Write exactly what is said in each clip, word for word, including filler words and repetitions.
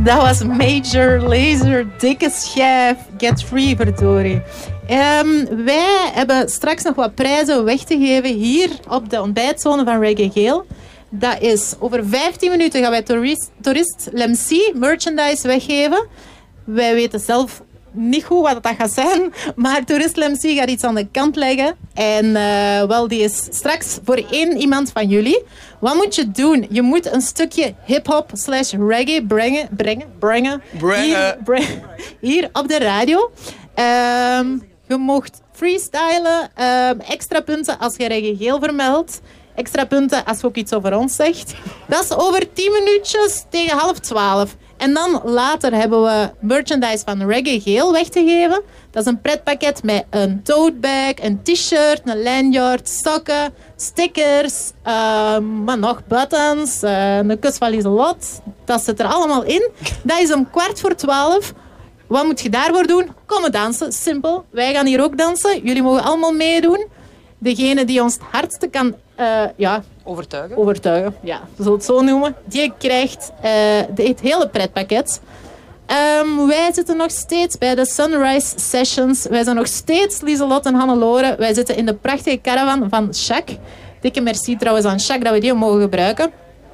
Dat was Major Lazer, dikke schijf, Get Free, verdorie. Um, wij hebben straks nog wat prijzen weg te geven hier op de ontbijtzone van Reggae Geel. Dat is over vijftien minuten gaan wij toerist, toerist Lemcy merchandise weggeven. Wij weten zelf niet goed wat dat gaat zijn, maar Toerist Lemcy gaat iets aan de kant leggen. En uh, wel, die is straks voor één iemand van jullie. Wat moet je doen? Je moet een stukje hip-hop slash reggae brengen, brengen, brengen, brengen. Hier, brengen, hier op de radio. Um, je mocht freestylen, um, extra punten als je Reggae Geel vermeldt. Extra punten als je ook iets over ons zegt. Dat is over tien minuutjes tegen half twaalf. En dan later hebben we merchandise van Reggae Geel weg te geven. Dat is een pretpakket met een tote bag, een t-shirt, een lanyard, sokken, stickers, uh, maar nog buttons, uh, een kus van Lieselot. Dat zit er allemaal in. Dat is om kwart voor twaalf. Wat moet je daarvoor doen? Komen dansen, simpel. Wij gaan hier ook dansen. Jullie mogen allemaal meedoen. Degene die ons het hardste kan uh, ja, overtuigen. overtuigen, ja, we zullen het zo noemen, die krijgt uh, de, het hele pretpakket. Um, wij zitten nog steeds bij de Sunrise Sessions. Wij zijn nog steeds Lieselot en Hannelore. Wij zitten in de prachtige caravan van Jacques. Dikke merci trouwens aan Jacques dat we die mogen gebruiken.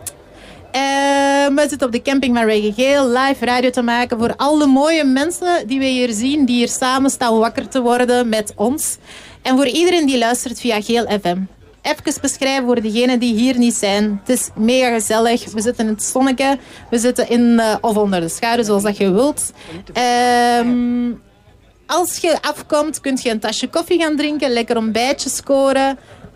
Uh, we zitten op de camping van Reggae Geel, live radio te maken voor al de mooie mensen die we hier zien, die hier samen staan wakker te worden met ons. En voor iedereen die luistert via Geel F M. Even beschrijven voor degenen die hier niet zijn. Het is mega gezellig. We zitten in het zonnetje. We zitten in, uh, of onder de schaduw, zoals dat je wilt. Um, als je afkomt, kun je een tasje koffie gaan drinken. Lekker ontbijtje scoren.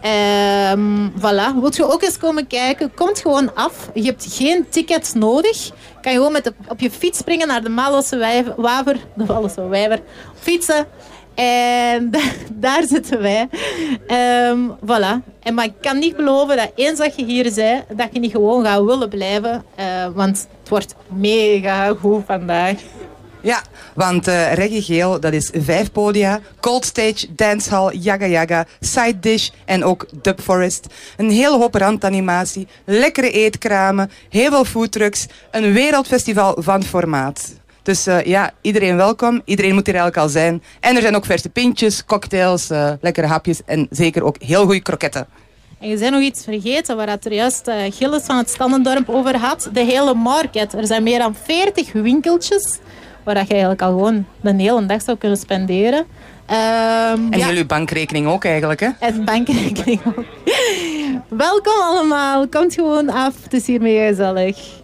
Um, voilà. Wilt je ook eens komen kijken? Komt gewoon af. Je hebt geen ticket nodig. Kan je gewoon met de, op je fiets springen naar de Mallosse Waver. De Mallosse Wijver. Fietsen. En daar zitten wij. Um, voilà. En, maar ik kan niet beloven dat eens dat je hier bent, dat je niet gewoon gaat willen blijven. Uh, want het wordt mega goed vandaag. Ja, want uh, Reggae Geel, dat is vijf podia, Cold Stage, Dancehall, Yaga Yaga, Side Dish en ook Dub Forest. Een hele hoop randanimatie, lekkere eetkramen, heel veel foodtrucks, een wereldfestival van formaat. Dus uh, ja, iedereen welkom. Iedereen moet hier eigenlijk al zijn. En er zijn ook verse pintjes, cocktails, uh, lekkere hapjes en zeker ook heel goede kroketten. En je bent nog iets vergeten waar het er juist uh, Gilles van het Stannendorp over had. De hele market. Er zijn meer dan veertig winkeltjes waar je eigenlijk al gewoon de hele dag zou kunnen spenderen. Um, en ja. jullie bankrekening ook eigenlijk, hè? En bankrekening ook. Welkom allemaal. Komt gewoon af. Het is hier mega gezellig.